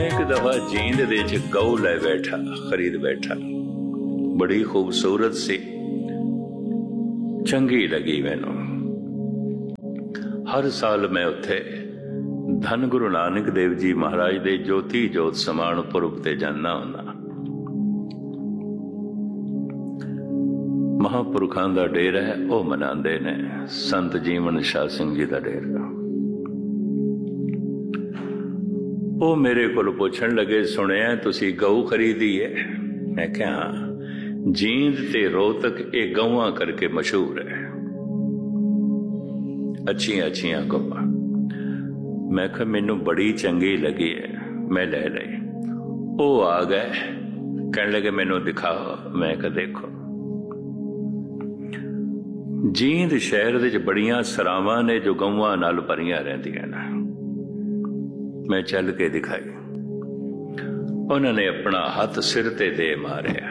एक दफा जींद दे च गऊ लै बैठा, खरीद बैठा। बड़ी खूबसूरत सी, चंगी लगी मैनू। हर साल मैं उत्थे धन गुरु नानक देव जी महाराज दे ज्योति जोत समान पुरब ते जाना हुंदा। महापुरखां दा डेरा है, वह मनांदे ने। संत जीवन शाह सिंह जी दा डेरा। वो मेरे को पुछण लगे, सुनिया तुसी गऊ खरीदी है? मैं क्या, जींद ते रोहतक ये गऊआं करके मशहूर है, अच्छियां अच्छियां गऊआं। मैं कहा मैनू बड़ी चंगी लगी है, मैं ले ली। वो आ गए, कहने लगे मैनू दिखाओ। मैं कहा देखो। जींद शहर दे बड़ियां सरावां ने जो गऊआं नाल भरियां रहिंदियां ने। मैं चल के दिखाई। उन्होंने अपना हाथ सिर ते दे मारिया।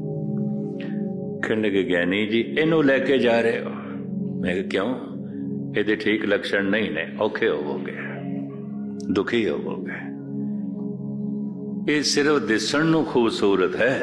कहने लगे ज्ञानी जी इनू लैके जा रहे हो? मैं क्यों? ये ठीक लक्षण नहीं ने, औखे होवोगे, दुखी होवोगे। ये सिर्फ दिसण नूं खूबसूरत है,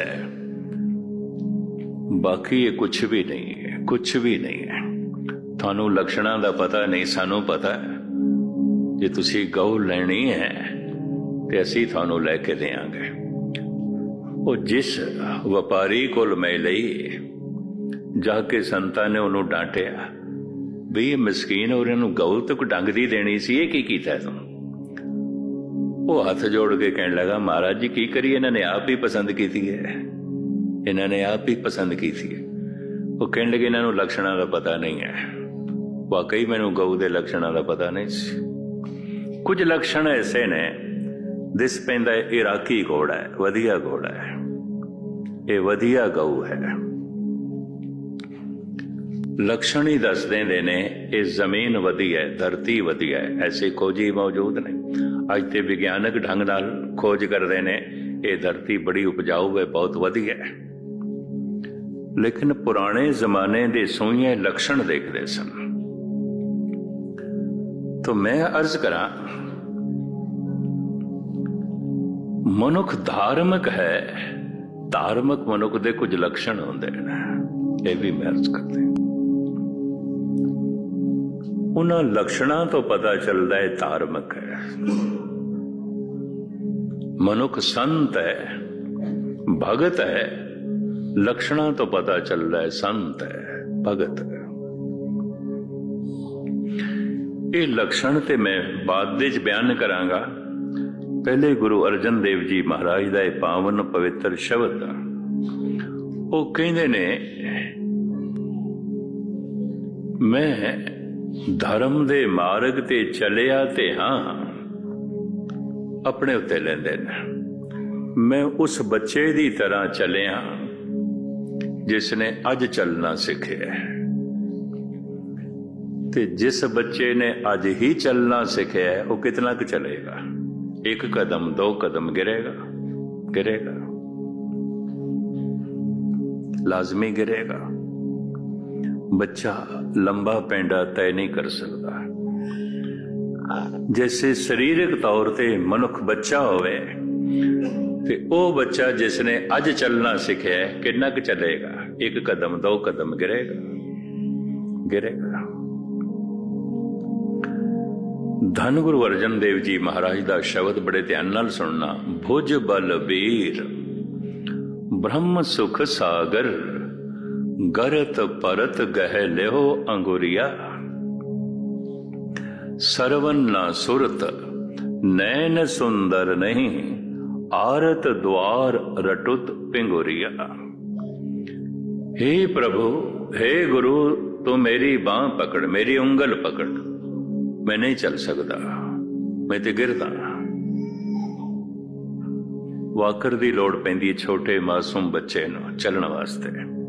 बाकी ये कुछ भी नहीं है, कुछ भी नहीं है। थानू लक्षणां दा पता नहीं, सानू पता है। जे तुसी गऊ लैनी है ते असी थानू लैके देंगे। वो जिस व्यापारी कोल मैं लई, जाके संतां ने उन्होंने डांटिया भी ये मस्कीन और इन्होंने गऊ तो डंग दी देनी सी, ये की कीता तू? वो हाथ जोड़ के कहने लगा महाराज जी की करिए, इन्होंने आप ही पसंद की है, इन्होंने आप ही पसंद की थी। वो कहने लगे इन्होंने लक्षणों का पता नहीं है। वाकई मैनू गऊ के लक्षणों का पता नहीं सी। कुछ लक्षण ऐसे ने, दिस पैंदा इराकी घोड़ा है, वधिया घोड़ा है, ये वधिया गऊ है। लक्षण ही दस देंदे ने ये जमीन वधिया है, धरती वधिया है। ऐसे खोजी मौजूद नहीं। अज ते विज्ञानक ढंग नाल खोज करते ने, ये धरती बड़ी उपजाऊ है, बहुत वधिया है। लेकिन पुराने जमाने दे सूइए लक्षण देखते सन। तो मैं अर्ज करा, मनुख धार्मिक है, धार्मिक मनुख दे कुछ लक्षण होंदे ने, ये भी मैं अर्ज करते। उन्हां लक्षणां तो पता चलता है धार्मिक है। मनुख संत है, भगत है, लक्षणां तो पता चल रहा है संत है, भगत है। ये लक्षण ते मैं बाद विच बयान करांगा। पहले गुरु अर्जन देव जी महाराज दा पावन पवित्र शब्द वो कहंदे ने, मैं धर्म दे मार्ग ते चलिया ते हाँ, अपने उत्ते लेंदे ने। मैं उस बच्चे दी तरह चलिया जिसने अज चलना सीखिया है। ते जिस बच्चे ने अज ही चलना सीखिया है वो कितना क चलेगा? एक कदम, दो कदम गिरेगा, गिरेगा, लाजमी गिरेगा। बच्चा लंबा पेंडा तय नहीं कर सकता। जैसे शारीरिक तौर ते मनुख बच्चा होवे ते ओ बच्चा जिसने अज चलना सीखिया है कितना क चलेगा? एक कदम, दो कदम, गिरेगा, गिरेगा। धन गुरु अर्जन देव जी महाराज दा शब्द बड़े ध्यान नाल सुनना। भुज बल वीर ब्रह्म सुख सागर, गरत परत गह लेहो अंगुरिया। सरवन ना सुरत नैन सुंदर नहीं, आरत द्वार रटुत पिंगुरिया। हे प्रभु, हे गुरु, तू मेरी बांह पकड़, मेरी उंगल पकड़। मैं नहीं चल सकता, मैं तो गिरदा। वाकर दी लोड़ पैंदी छोटे मासूम बच्चे नूं चलण वास्ते।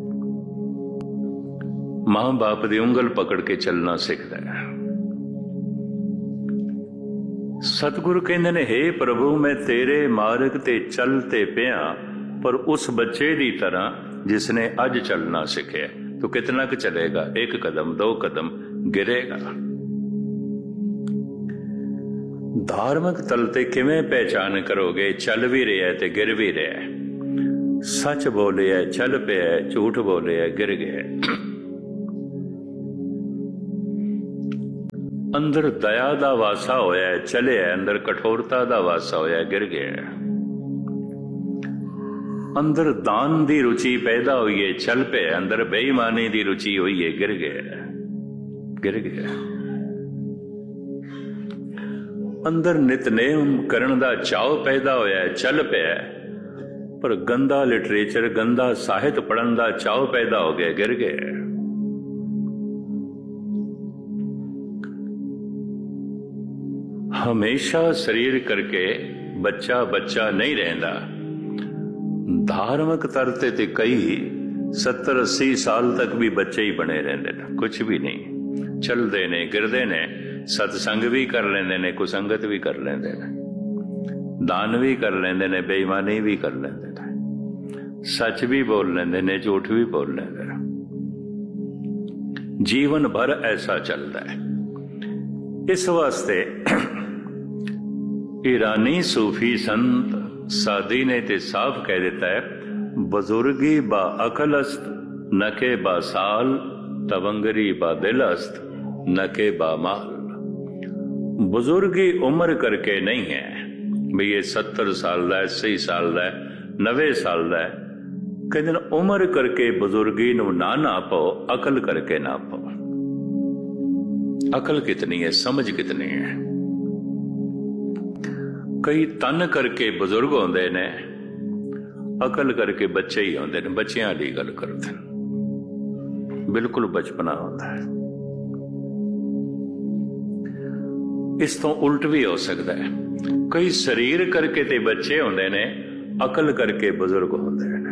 मां बाप दी उंगल पकड़ के चलना सीखदा है। सतगुरु कहंदे ने, हे प्रभु मैं तेरे मार्ग ते चलते पिया, पर उस बच्चे दी तरह जिसने अज चलना सीखिया। तो कितना क चलेगा? एक कदम, दो कदम, गिरेगा। धार्मिक तल ते किवें पहचान करोगे? चल भी रहा है ते गिर भी रहा है, सच बोले है चल पिया है, झूठ बोले है गिर गया। अंदर दया दा वासा होया है, चले है, अंदर कठोरता दा वासा होया है, गिर गया। अंदर दान दी रुचि पैदा हुई है, चल पे, अंदर बेईमानी दी रुचि हुई है, गिर गया, गिर गया। अंदर नितनेम करन दा चाव पैदा होया है, चल पे, पर गंदा लिटरेचर गंदा साहित्य पढ़न दा चाव पैदा हो गया, गिर गया। हमेशा शरीर करके बच्चा बच्चा नहीं रहता। धार्मिक तरते ते कई 70-80 साल तक भी बच्चे ही बने रहते हैं, कुछ भी नहीं, चलते ने गिरते ने, सत्संग भी कर लेंदे ने, कुसंगत भी कर लेंदे ने, दान भी कर लेंदे ने, बेईमानी भी कर लेंदे ने, सच भी बोल लेंदे ने, झूठ भी बोल लेंदे ने। जीवन भर ऐसा चलता है। इस वास्ते ईरानी सूफी संत सादी ने ते साफ कह देता है, बुजुर्गी बा अकलस्त न के बा साल, तवंगरी बा दिलस्त न के बा माल। बुजुर्गी उम्र करके नहीं है भी ये 70 साल का, 80 साल का, 90 साल का है। कहते उम्र करके बुजुर्गी नू ना नापो, अकल करके नापो। अकल कितनी है, समझ कितनी है। कई तन करके बुजुर्ग होंदे ने, अकल करके बच्चे ही होंदे ने, बच्चियां दी गल करदे ने, बिल्कुल बचपना होता है। इस तो उल्ट भी हो सकता है। कई शरीर करके ते बच्चे होंदे ने, अकल करके बुजुर्ग होंदे ने।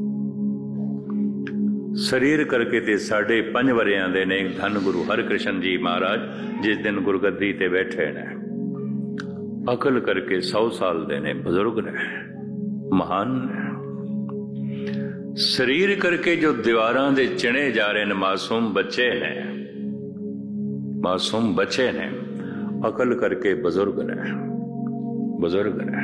शरीर करके ते 5.5 वरियां दे ने धन गुरु हरकृष्ण जी महाराज, जिस दिन गुरगद्दी ते बैठे ने। अकल करके 100 साल दे ने, बुजुर्ग ने, महान ने। शरीर करके जो दीवारां दे चिणे जा रहे ने, मासूम बच्चे ने, मासूम बच्चे ने। अकल करके बुजुर्ग ने, बुजुर्ग ने।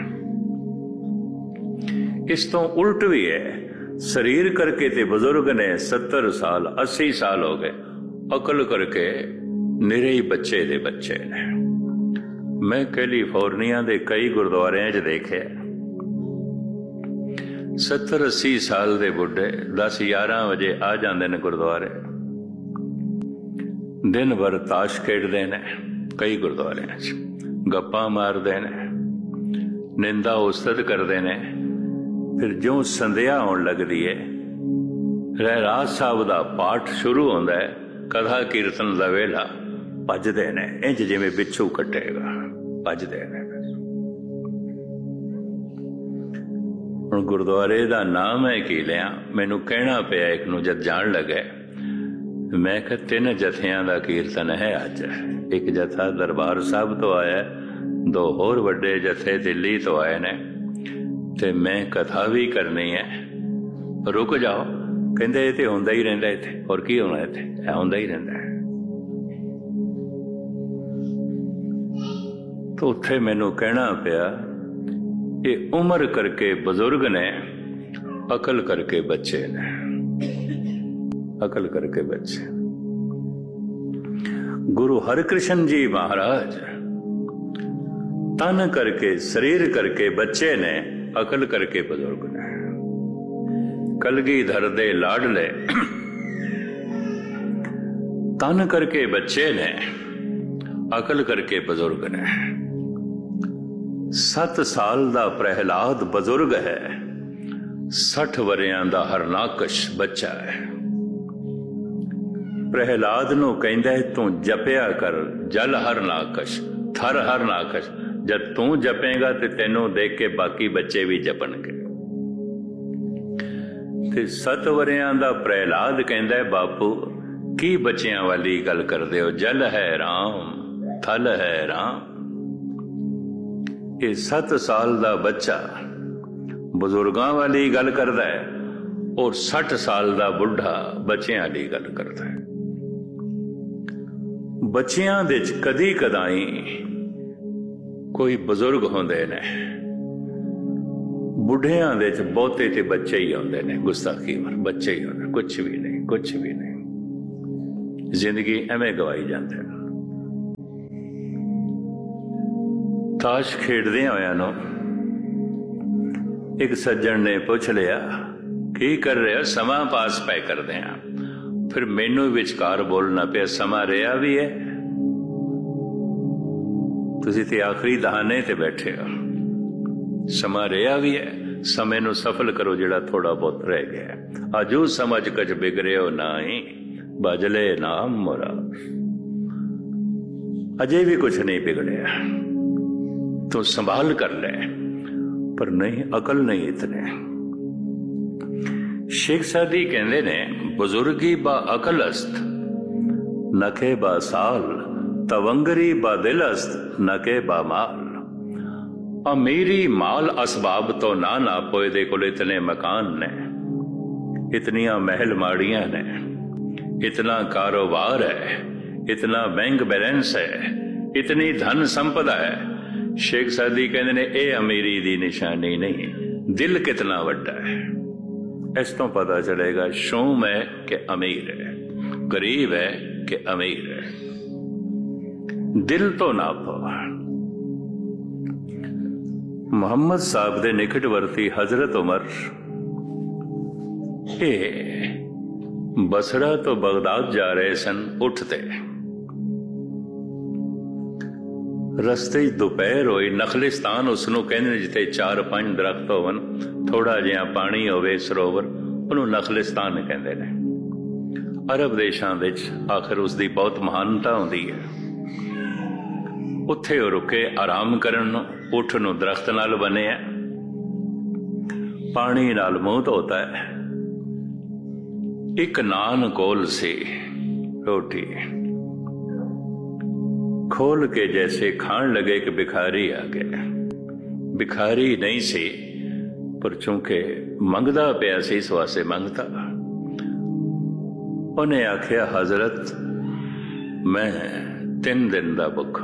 इस तो उल्ट भी है। शरीर करके ते बुजुर्ग ने 70 साल 80 साल हो गए, अकल करके निरे ही बच्चे दे बच्चे ने। मैं कैलिफोर्निया दे कई गुरुद्वारे च देखे 70-80 साल दे बुढ़े 10-11 बजे आ जाते ने गुरुद्वारे, दिन भर ताश खेडते ने, कई गुरुद्वारे गप्पा मारते ने, निंदा उस्तत करते ने। फिर जो संध्या होने लगती है, रहराज साहब का पाठ शुरू होता है, कथा कीर्तन का वेला, भजते ने इंज जिवें बिच्छू कटेगा, भजते ने। हुण गुरुद्वारे का नाम है की लिया, मैनू कहना पिया एक नूं जद जान लगे। मैं कहा 3 जथियां का कीर्तन है अज। एक जथा दरबार साहब तो आया, 2 होर वड्डे जथे दिल्ली तो आए ने, ते मैं कथा भी करनी है। रुक जाओ, कहते ये तो होंदा ही रहिंदा इत्थे, और की होना इत्थे, होंदा ही रहिंदा है। तो उत्थे मैनू कहना पिया, ये उम्र करके बुजुर्ग ने, अकल करके बच्चे ने, अकल करके बच्चे। गुरु हरकृष्ण जी महाराज तन करके शरीर करके बच्चे ने, अकल करके बुजुर्ग ने। कलगीधर दे लाडले तन करके बच्चे ने, अकल करके बुजुर्ग ने। 7 साल दा प्रहलाद बुजुर्ग है, 60 वरियां दा हरनाकश बच्चा है। प्रहलाद नू कहंदा है, तू जपिया कर जल हरनाकश, थर हरनाकश। जब तू जपेगा तो तेनों देख के बाकी बच्चे भी जपणगे। ते 7 वरियां दा प्रहलाद कहंदा है, बापू की बच्चियां वाली गल करदे हो, जल है राम, थल है राम। ये 7 साल दा बच्चा बुजुर्गां वाली गल करदा है, और 60 साल दा बुढ़ा बच्चियां वाली गल करदा है। बच्चियां दे कदी कदाई कोई बुजुर्ग होंदे ने, बुढ़ियां दे च बहुते ते बच्चे ही होंदे ने, गुस्ताखी बच्चे ही होंदे, कुछ भी नहीं, कुछ भी नहीं। जिंदगी एवें गवाई जाते हैं। ताश खेडदे होया नो एक सज्जन ने पूछ लिया, की कर रहे हो? समा पास पै करदे हैं। फिर मैनू विचकार बोलना पिया, समा रहा भी है, तुसीं ते आखिरी दहाने ते बैठे हो, समा रहा भी है, समय नू सफल करो जिहड़ा थोड़ा बहुत रह गया। अजू समझ कच बिगड़े हो नाही, बजले नाम मोरा। अजे भी कुछ नहीं बिगड़िया, तो संभाल कर ले, पर नहीं, अकल नहीं इतने। शेख सादी कहते ने, बुजुर्गी बा अकल अस्त नके बा साल, तवंगरी बा दिल अस्त नके बा माल। अमीरी माल असबाब तो ना नापो, दे कोल इतने मकान ने, इतनियां महल माड़ियां ने, इतना कारोबार है, इतना बैंक बैलेंस है, इतनी धन संपदा है। शेख सादी कहते ने, ये अमीरी दी निशानी नहीं, दिल कितना वड्डा है। इस तो पता चलेगा शूम है कि अमीर है, गरीब है कि अमीर है। दिल तो नापो। मुहम्मद साहब दे निकटवर्ती हजरत उमर बसरा तो बगदाद जा रहे सन। उठते रस्ते दोपहर होई। नखलिस्तान उसनों कहते जिथे 4-5 दरख्त होवन, थोड़ा जिहा पानी होवे सरोवर, उन्हों नखलिस्तान कहते हैं। अरब देशों विच आखिर उसकी बहुत महानता होंदी है। उत्थे रुके आराम करन, उठ नूं दरख्त नाल बने है, पानी नाल मुंह धोता है। एक नान कोल सी, रोटी खोल के जैसे खान लगे कि भिखारी आ गया। भिखारी नहीं सी, पर चूंकि मंगदा पिया सी, इस वास्ते मंगता। उन्हें आख्या, हजरत मैं 3 दिन दा भुखा।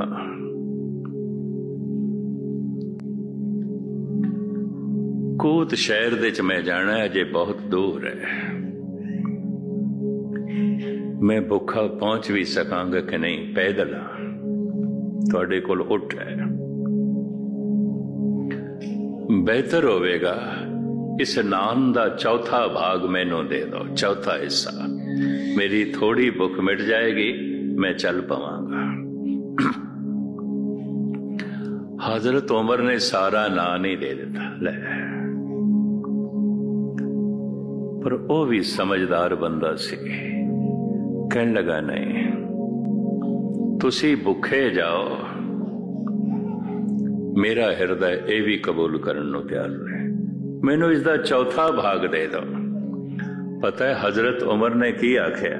कूत शहर दे च मैं जाना है, अजे बहुत दूर है, मैं भुखा पहुंच भी सकांगा कि नहीं? पैदल तुहाडे कोल उठ है। बेहतर होवेगा इस नान दा चौथा भाग मैनू दे दो, चौथा हिस्सा। मेरी थोड़ी भुख मिट जाएगी, मैं चल पावांगा। हजरत उमर ने सारा नान ही दे दिता। ले, पर वो भी समझदार बंदा सी। कहने लगा, नहीं, तुसी भुखे जाओ, मेरा हृदय ये भी कबूल करने को तैयार है, मैनू इसका चौथा भाग दे दो। पता है हजरत उमर ने की आख्या?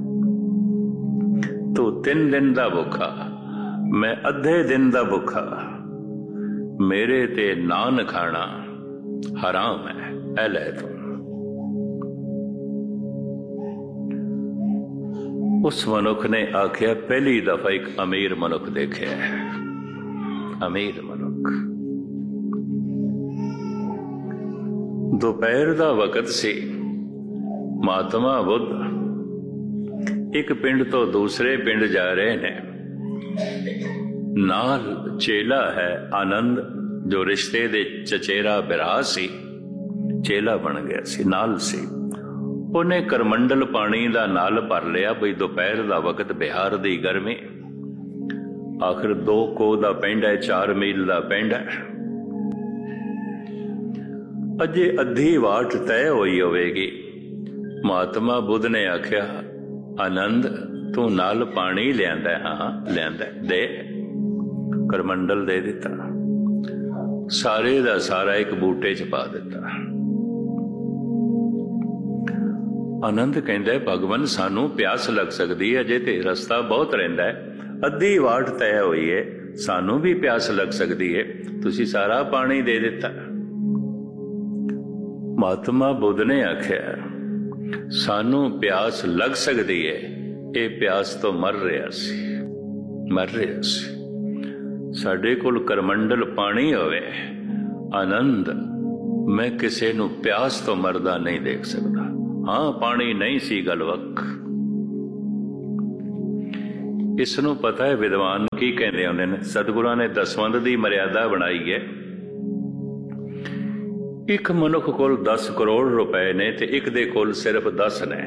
तू 3 दिन दा भुखा, मैं अद्धे दिन दा भुखा, मेरे ते नान खाना हराम है। ऐ ले तू। उस मनुख ने आख्या, पहली दफा एक अमीर मनुख देखे है। अमीर मनुख। दोपहर दा वक्त सी। महात्मा बुद्ध एक पिंड तो दूसरे पिंड जा रहे ने। नाल चेला है आनंद, जो रिश्ते दे चचेरा बिरा सी, चेला बन गया सी, नाल सी। उन्हें करमंडल पानी दा नाल भर लिया, बई दोपहर दा वक्त, बिहार दी गर्मी। आखिर 2 कोह दा पिंड है, 4 मील दा पिंड है। अजे अद्धी वाट तय होई होवेगी। महात्मा बुद्ध ने आख्या, आनंद तू नाल पानी लियांदा है? हाँ लियांदा, दे। करमंडल दे दिता, सारे दा सारा एक बूटे च पा दिता। आनंद कहता, भगवान सानू प्यास लग सकती है, अजे ते रस्ता बहुत रहिंदा है, अद्धी वाट तय हुई है, सानू भी प्यास लग सकती है, तुसी सारा पानी दे दिता। महात्मा बुद्ध ने आख्या, सानू प्यास लग सकती है, ये प्यास तो मर रहा सी, मर रहा सी। ਸਾਡੇ ਕੋਲ ਕਰਮੰਡਲ ਪਾਣੀ ਹੋਵੇ, ਆਨੰਦ ਮੈਂ ਕਿਸੇ ਨੂੰ ਪਿਆਸ ਤੋਂ ਮਰਦਾ ਨਹੀਂ ਦੇਖ ਸਕਦਾ। ਹਾਂ, ਪਾਣੀ ਨਹੀਂ ਸੀ ਗੱਲ ਵੱਖ। ਇਸ ਨੂੰ ਪਤਾ ਹੈ ਵਿਦਵਾਨ ਕੀ ਕਹਿੰਦੇ ਹੁੰਦੇ ਨੇ। ਸਤਿਗੁਰਾਂ ਨੇ ਦਸਵੰਧ ਦੀ ਮਰਿਆਦਾ ਬਣਾਈ ਹੈ। ਇੱਕ ਮਨੁੱਖ ਕੋਲ 10 ਕਰੋੜ ਰੁਪਏ ਨੇ ਤੇ ਇੱਕ ਦੇ ਕੋਲ ਸਿਰਫ 10 ਨੇ।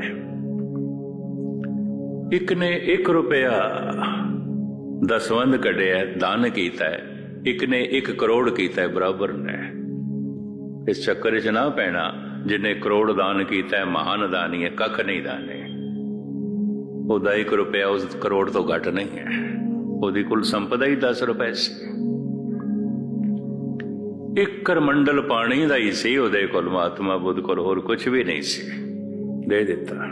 ਇੱਕ ਨੇ 1 ਰੁਪਇਆ ਦਸਵੰਧ ਕੱਢਿਆ, ਦਾਨ ਕੀਤਾ ਹੈ, ਇੱਕ ਨੇ 1 ਕਰੋੜ ਕੀਤਾ, ਬਰਾਬਰ ਨੇ। ਇਸ ਚੱਕਰ 'ਚ ਨਾ ਪੈਣਾ ਜਿਹਨੇ ਕਰੋੜ ਦਾਨ ਕੀਤਾ ਮਹਾਨ ਦਾਨੀ ਹੈ, ਕੱਖ ਨਹੀਂ ਦਾਨੇ। ਉਹਦਾ 1 ਰੁਪਇਆ ਉਸ ਕਰੋੜ ਤੋਂ ਘੱਟ ਨਹੀਂ ਹੈ। ਉਹਦੀ ਕੁੱਲ ਸੰਪਦਾ ਹੀ 10 ਰੁਪਏ ਸੀ। ਇੱਕ ਕਰਮੰਡਲ ਪਾਣੀ ਦਾ ਹੀ ਸੀ ਉਹਦੇ ਕੋਲ, ਮਹਾਤਮਾ ਬੁੱਧ ਕੋਲ ਹੋਰ ਕੁਝ ਵੀ ਨਹੀਂ ਸੀ, ਦੇ ਦਿੱਤਾ।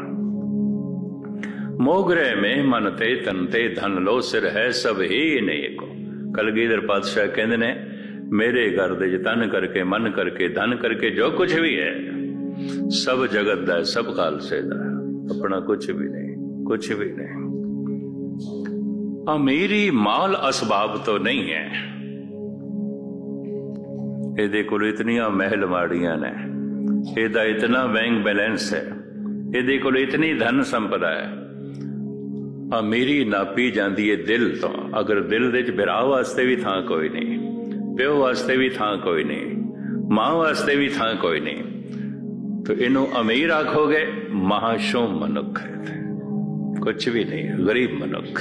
ਮੋਗਰੇ ਮੇ ਮਨ ਤੇ ਤਨ ਤੇ ਧਨ ਲੋ ਸਿਰ ਹੈ ਸਭ ਹੀ ਨੇਕੋ। ਕਲਗੀਧਰ ਪਾਤਸ਼ਾਹ ਕਹਿੰਦੇ ਨੇ, ਮੇਰੇ ਘਰ ਦੇ ਚ ਤਨ ਕਰਕੇ, ਮਨ ਕਰਕੇ, ਧਨ ਕਰਕੇ ਜੋ ਕੁਝ ਵੀ ਹੈ ਸਭ ਜਗਤ ਦਾ, ਸਭ ਖਾਲਸੇ ਦਾ, ਆਪਣਾ ਕੁਝ ਵੀ ਨਹੀਂ, ਕੁਝ ਵੀ ਨਹੀਂ। ਅਮੀਰੀ ਮਾਲ ਅਸਬਾਬ ਤੋਂ ਨਹੀਂ ਹੈ। ਇਹਦੇ ਕੋਲ ਇਤਨੀਆਂ ਮਹਿਲ ਮਾੜੀਆਂ ਨੇ, ਇਹਦਾ ਇਤਨਾ ਬੈਂਕ ਬੈਲੈਂਸ ਹੈ, ਇਹਦੇ ਕੋਲ ਇਤਨੀ ਧਨ ਸੰਪਦਾ ਹੈ। ਅਮੀਰੀ ਨਾਪੀ ਜਾਂਦੀ ਹੈ ਦਿਲ ਤੋਂ। ਅਗਰ ਦਿਲ ਦੇ ਚ ਬਿਰਾ ਵਾਸਤੇ ਵੀ ਥਾਂ ਕੋਈ ਨਹੀਂ, ਪਿਓ ਵਾਸਤੇ ਵੀ ਥਾਂ ਕੋਈ ਨਹੀਂ, ਮਾਂ ਵਾਸਤੇ ਵੀ ਥਾਂ ਕੋਈ ਨਹੀਂ, ਤਾਂ ਇਹਨੂੰ ਅਮੀਰ ਆਖੋਗੇ? ਮਹਾਸ਼ੋਮ ਮਨੁੱਖ ਹੈ, ਕੁਛ ਵੀ ਨਹੀਂ, ਗਰੀਬ ਮਨੁੱਖ।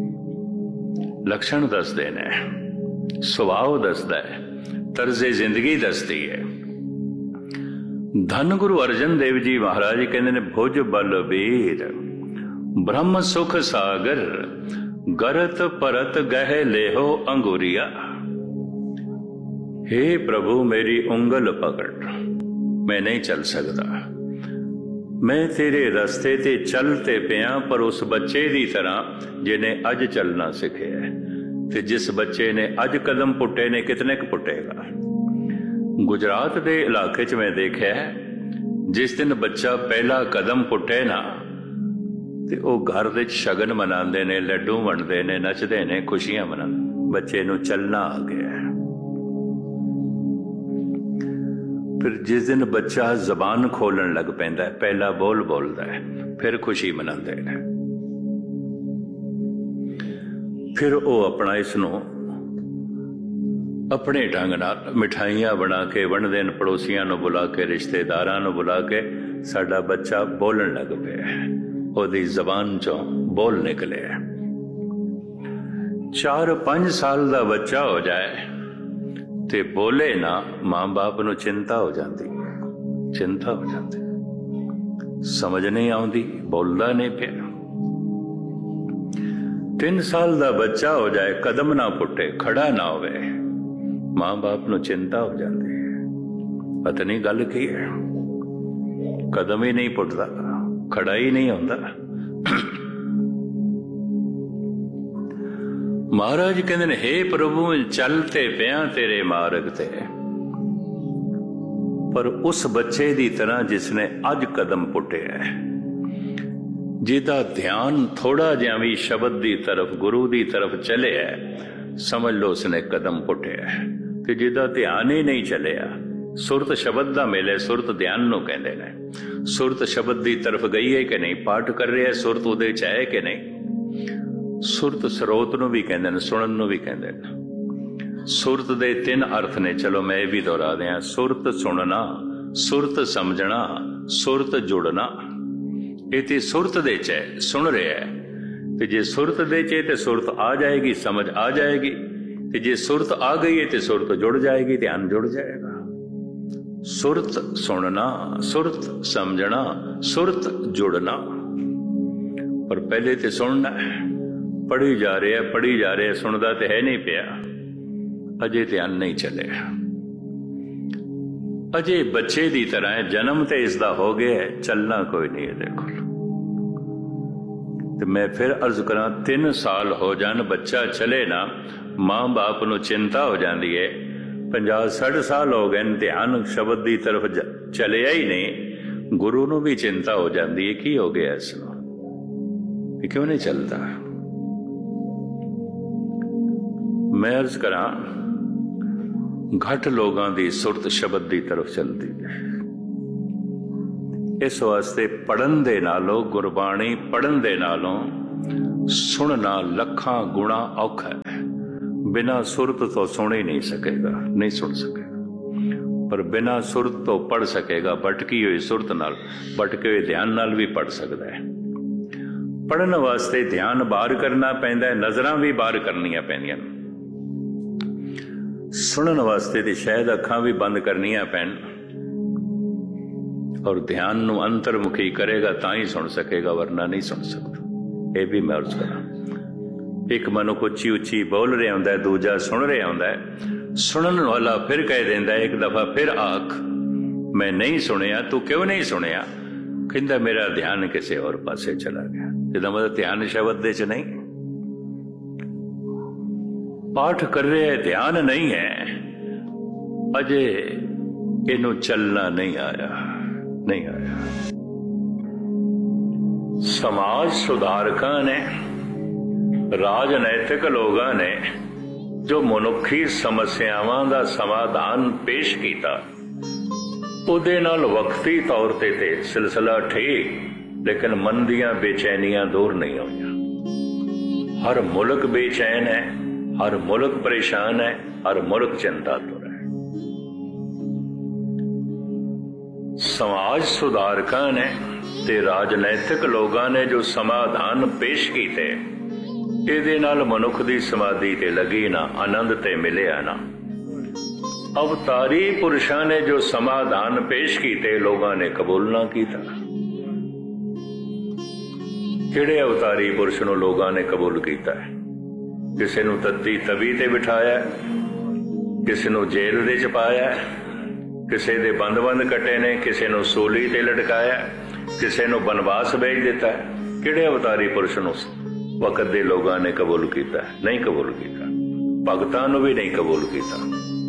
ਲੱਛਣ ਦੱਸਦੇ ਨੇ, ਸੁਭਾਅ ਦੱਸਦਾ ਹੈ, ਤਰਜ਼ੇ ਜ਼ਿੰਦਗੀ ਦੱਸਦੀ ਹੈ। ਧੰਨ ਗੁਰੂ ਅਰਜਨ ਦੇਵ ਜੀ ਮਹਾਰਾਜ ਕਹਿੰਦੇ ਨੇ, ਭੁਜ ਬਲ ਵੀਰ ਬ੍ਰਹਮ ਸੁਖ ਸਾਗਰ ਗਰਤ ਪਰਤ ਗਹਿ ਲੇਹੋ ਅੰਗੂਰੀਆ। हे ਪ੍ਰਭੂ ਮੇਰੀ ਉਂਗਲ ਪਕੜ, ਮੈਂ ਨਹੀਂ ਚੱਲ ਸਕਦਾ, ਮੈਂ ਤੇਰੇ ਰਸਤੇ ਤੇ ਚੱਲ ਤੇ ਪਿਆ, ਪਰ ਉਸ ਬੱਚੇ ਦੀ ਤਰ੍ਹਾਂ ਜਿਹਨੇ ਅੱਜ ਚੱਲਣਾ ਸਿੱਖਿਆ। ਤੇ ਜਿਸ ਬੱਚੇ ਨੇ ਅੱਜ ਕਦਮ ਪੁੱਟੇ ਨੇ, ਕਿਤਨੇ ਕੁ ਪੁੱਟੇਗਾ। ਗੁਜਰਾਤ ਦੇ ਇਲਾਕੇ 'ਚ ਮੈਂ ਦੇਖਿਆ, ਜਿਸ ਦਿਨ ਬੱਚਾ ਪਹਿਲਾ ਕਦਮ ਪੁੱਟੇ ਨਾ, ਤੇ ਉਹ ਘਰ ਵਿੱਚ ਸ਼ਗਨ ਮਨਾਉਂਦੇ ਨੇ, ਲੱਡੂ ਵੰਡਦੇ ਨੇ, ਨੱਚਦੇ ਨੇ, ਖੁਸ਼ੀਆਂ ਮਨਾਉਂਦੇ, ਬੱਚੇ ਨੂੰ ਚੱਲਣਾ ਆ ਗਿਆ। ਫਿਰ ਜਿਸ ਦਿਨ ਬੱਚਾ ਜ਼ਬਾਨ ਖੋਲਣ ਲੱਗ ਪੈਂਦਾ, ਪਹਿਲਾ ਬੋਲ ਬੋਲਦਾ ਹੈ, ਫਿਰ ਖੁਸ਼ੀ ਮਨਾਉਂਦੇ ਨੇ। ਫਿਰ ਉਹ ਆਪਣਾ ਇਸ ਨੂੰ ਆਪਣੇ ਢੰਗ ਨਾਲ ਮਿਠਾਈਆਂ ਬਣਾ ਕੇ ਵੰਡਦੇ ਨੇ, ਪੜੋਸੀਆਂ ਨੂੰ ਬੁਲਾ ਕੇ, ਰਿਸ਼ਤੇਦਾਰਾਂ ਨੂੰ ਬੁਲਾ ਕੇ, ਸਾਡਾ ਬੱਚਾ ਬੋਲਣ ਲੱਗ ਪਿਆ, ਉਹਦੀ ਜ਼ਬਾਨ ਚੋਂ ਬੋਲ ਨਿਕਲੇ। 4-5 ਸਾਲ ਦਾ ਬੱਚਾ ਹੋ ਜਾਏ ਤੇ ਬੋਲੇ ਨਾ, ਮਾਂ ਬਾਪ ਨੂੰ ਚਿੰਤਾ ਹੋ ਜਾਂਦੀ, ਚਿੰਤਾ ਹੋ ਜਾਂਦੀ, ਸਮਝ ਨਹੀਂ ਆਉਂਦੀ, ਬੋਲਦਾ ਨਹੀਂ ਪਿਆ। 3 ਸਾਲ ਦਾ ਬੱਚਾ ਹੋ ਜਾਏ, ਕਦਮ ਨਾ ਪੁੱਟੇ, ਖੜਾ ਨਾ ਹੋਵੇ, ਮਾਂ ਬਾਪ ਨੂੰ ਚਿੰਤਾ ਹੋ ਜਾਂਦੀ ਹੈ, ਪਤਾ ਨਹੀਂ ਗੱਲ ਕੀ ਹੈ, ਕਦਮ ਹੀ ਨਹੀਂ ਪੁੱਟਦਾ, ਖੜਾ ਹੀ ਨਹੀਂ ਹੁੰਦਾ। ਮਹਾਰਾਜ ਕਹਿੰਦੇ ਨੇ, हे ਪ੍ਰਭੂ ਚੱਲ ਤੇ ਪਿਆ ਤੇਰੇ ਮਾਰਗ ਤੇ, ਪਰ ਉਸ ਬੱਚੇ ਦੀ ਤਰ੍ਹਾਂ ਜਿਸਨੇ ਅੱਜ ਕਦਮ ਪੁੱਟਿਆ, ਜਿਹਦਾ ਧਿਆਨ ਥੋੜਾ ਜਿਹਾ ਵੀ ਸ਼ਬਦ ਦੀ ਤਰਫ, ਗੁਰੂ ਦੀ ਤਰਫ ਚਲਿਆ, ਸਮਝ ਲਓ ਉਸਨੇ ਕਦਮ ਪੁੱਟਿਆ। ਤੇ ਜਿਹਦਾ ਧਿਆਨ ਹੀ ਨਹੀਂ ਚਲਿਆ, ਸੁਰਤ ਸ਼ਬਦ ਦਾ ਮੇਲੇ, ਸੁਰਤ ਧਿਆਨ ਨੂੰ ਕਹਿੰਦੇ ਨੇ। ਸੁਰਤ ਸ਼ਬਦ ਦੀ ਤਰਫ ਗਈ ਹੈ ਕਿ ਨਹੀਂ, ਪਾਠ ਕਰ ਰਿਹਾ, ਸੁਰਤ ਉਹਦੇ ਚ ਹੈ ਕਿ ਨਹੀਂ। ਸੁਰਤ ਸਰੋਤ ਨੂੰ ਵੀ ਕਹਿੰਦੇ ਨੇ, ਸੁਣਨ ਨੂੰ ਵੀ ਕਹਿੰਦੇ ਨੇ। ਸੁਰਤ ਦੇ 3 ਅਰਥ ਨੇ, ਚਲੋ ਮੈਂ ਇਹ ਵੀ ਦੁਹਰਾ ਦਿਆਂ। ਸੁਰਤ ਸੁਣਨਾ, ਸੁਰਤ ਸਮਝਣਾ, ਸੁਰਤ ਜੁੜਨਾ। ਇਹ ਤੇ ਸੁਰਤ ਦੇ ਚ ਹੈ, ਸੁਣ ਰਿਹਾ ਹੈ। ਤੇ ਜੇ ਸੁਰਤ ਦੇ ਚ ਤੇ ਸੁਰਤ ਆ ਜਾਏਗੀ, ਸਮਝ ਆ ਜਾਏਗੀ। ਤੇ ਜੇ ਸੁਰਤ ਆ ਗਈ ਹੈ ਤੇ ਸੁਰਤ ਜੁੜ ਜਾਏਗੀ, ਧਿਆਨ ਜੁੜ ਜਾਏਗਾ। ਸੁਰਤ ਸੁਣਨਾ, ਸੁਰਤ ਸਮਝਣਾ, ਸੁਰਤ ਜੁੜਨਾ। ਪਰ ਪਹਿਲੇ ਤੇ ਸੁਣਨਾ, ਪੜ੍ਹੀ ਜਾ ਰਿਹਾ, ਪੜ੍ਹੀ ਜਾ ਰਿਹਾ, ਸੁਣਦਾ ਤੇ ਹੈ ਨਹੀਂ ਪਿਆ, ਅਜੇ ਧਿਆਨ ਨਹੀਂ ਚੱਲਿਆ, ਅਜੇ ਬੱਚੇ ਦੀ ਤਰ੍ਹਾਂ ਹੈ। ਜਨਮ ਤੇ ਇਸ ਦਾ ਹੋ ਗਿਆ, ਚੱਲਣਾ ਕੋਈ ਨਹੀਂ ਇਹਦੇ ਕੋਲ। ਤੇ ਮੈਂ ਫਿਰ ਅਰਜ਼ ਕਰਾਂ, 3 ਸਾਲ ਹੋ ਜਾਣ, ਬੱਚਾ ਚਲੇ ਨਾ, ਮਾਂ ਬਾਪ ਨੂੰ ਚਿੰਤਾ ਹੋ ਜਾਂਦੀ ਹੈ। 50-60 ਸਾਲ ਹੋ ਗਏ, ਧਿਆਨ ਸ਼ਬਦ ਦੀ ਤਰਫ ਚਲਿਆ ਹੀ ਨਹੀਂ। ਗੁਰੂ ਨੂੰ ਵੀ ਚਿੰਤਾ ਹੋ ਜਾਂਦੀ ਹੈ, ਕੀ ਹੋ ਗਿਆ ਇਸ ਨੂੰ, ਇਹ ਕਿਉਂ ਨਹੀਂ ਚੱਲਦਾ। मैं अर्ज करा घट लोगों की सुरत शब्द की तरफ चलती है। इस वास्ते पढ़न दे नालों गुरबाणी पढ़न दे नालों सुनना लखां गुणा औखा है। बिना सुरत तो सुन ही नहीं सकेगा, नहीं सुन सकेगा, पर बिना सुरत तो पढ़ सकेगा। भटकी हुई सुरत नाल, भटके हुए ध्यान नाल भी पढ़ सकता है। पढ़न वास्ते ध्यान बाहर करना पैंदा है, नजरां भी बाहर करनियां पैंदियां। सुनन वास्ते तो शायद अखां भी बंद करनियां पैन, और ध्यान नूं अंतर्मुखी करेगा तां ही सुन सकेगा, वरना नहीं सुन सकता। ये भी मैं अर्ज करा। एक मनुख उच्ची उच्ची बोल रहा होंदा है, दूजा सुन रहा होंदा है। सुनन वाला फिर कह देंदा है, एक दफा फिर आख मैं नहीं सुनिया। तू क्यों नहीं सुनिया? कहंदा मेरा ध्यान किसी और पासे चला गया। जिहदा मतलब ध्यान शब्द दे च नहीं, पाठ कर रहे ध्यान नहीं है, अजे इनू चलना नहीं आया, नहीं आया। समाज सुधारकां ने, राजनैतिक लोगों ने जो मनुखी समस्यावां दा समाधान पेश किया, उहदे नाल वक्ती तौर ते सिलसिला ठीक, लेकिन मन दियां बेचैनियां दूर नहीं होईयां। हर मुल्क बेचैन है, हर मुल्क परेशान है, हर मुल्क चिंतातुर है। समाज सुधारकां ने ते राजनैतिक लोगों ने जो समाधान पेश किए, इहदे नाल मनुख दी समाधि ते लगी ना, आनंद ते मिलिया ना। अवतारी पुरुषां ने जो समाधान पेश किए, लोगों ने कबूल ना किया। किहड़े अवतारी पुरुष नूं लोगों ने कबूल किया है? किसी नूं तत्ती तवी ते बिठाया, किसी नूं जेल दे च पाया, किसी दे बंद बंद कटे ने, किसी नूं सूली ते लटकाया, किसी नूं बनवास भेज दिता है। किहड़े अवतारी पुरुष नूं वक्त दे लोगों ने कबूल किया? नहीं कबूल किया। भगतां नूं भी नहीं कबूल किया।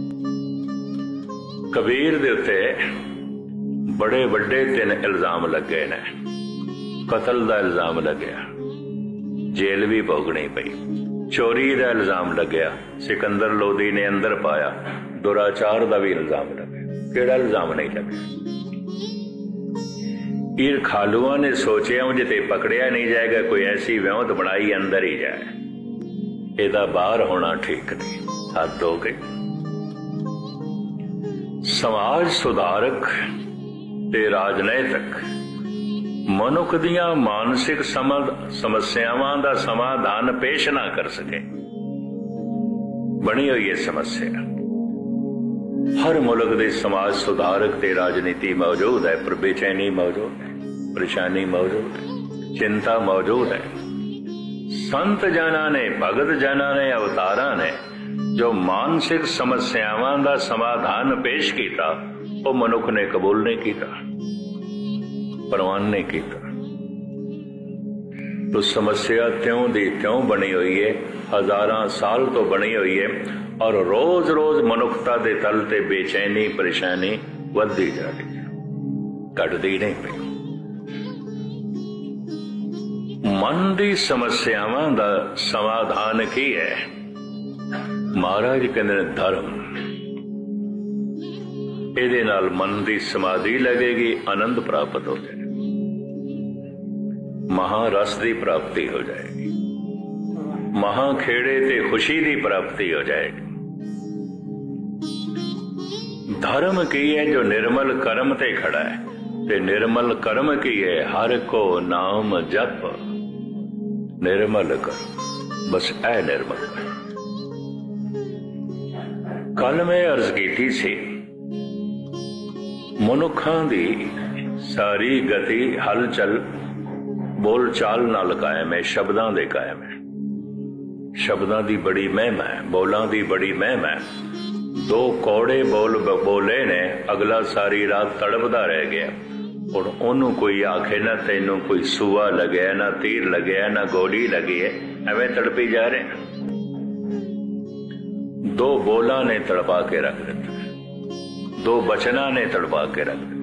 कबीर दे उत्ते बड़े वड्डे 3 इल्जाम लगे ने। कतल दा इल्जाम लग्या, जेल भी भोगनी पई। चोरी दा इल्जाम लग्या, सिकंदर लोधी ने अंदर पाया। दुराचार दा भी इल्जाम लग्या। केड़ा इल्जाम नहीं लग्या? ईर खालुआ ने सोचा मुझे ते पकड़िया नहीं जाएगा, कोई ऐसी व्योंत बनाई अंदर ही जाए। एदा बाहर होना ठीक नहीं, हद हो गई। समाज सुधारक ते राजनैतिक मनुख दियां मानसिक समस्यावां दा समाधान पेश ना कर सके, बनी हुई है समस्या। हर मुल्क दे समाज सुधारक ते राजनीति मौजूद है, पर बेचैनी मौजूद है, परेशानी मौजूद है, चिंता मौजूद है। संत जना ने, भगत जना ने, अवतारा ने जो मानसिक समस्यावां दा समाधान पेश किया, वो मनुख ने कबूल नहीं किया, प्रवान नहीं किया। तो समस्या त्यों दी त्यों बनी हुई है, हजारां साल तो बनी हुई है, और रोज रोज मनुखता दे तल ते बेचैनी परेशानी वधदी जा रही है, घटदी नहीं पई। मन दी समस्यावां दा समाधान की है? महाराज कहते ने धर्म। ਇਹਦੇ ਨਾਲ मन की समाधि लगेगी, आनंद प्राप्त हो जाएगा, महारस की प्राप्ति हो जाएगी, महाखेड़े ते खुशी की प्राप्ति हो जाएगी। धर्म की है जो निर्मल कर्म ते खड़ा है, ते निर्मल कर्म की है हर को नाम जप। निर्मल कर्म, बस ऐ निर्मल कर्म। कल मैं अर्ज की सी, मनुखा दी सारी गति हलचल बोल चाल नाल कायम है, शब्दां दे कायम है। शब्दां दी बड़ी महिमा है, बोलां दी बड़ी महिमा है। 2 कौड़े बोल बोले ने, अगला सारी रात तड़पदा रह गया। हुण ओनू कोई आखे ना तैनू कोई सूआ लगे, ना तीर लगे, ना गोली लगी है, एवें तड़पी जा रहे हैं। 2 बोला ने तड़पा के रख दिता, 2 बचना ने तड़पा के रख दिता।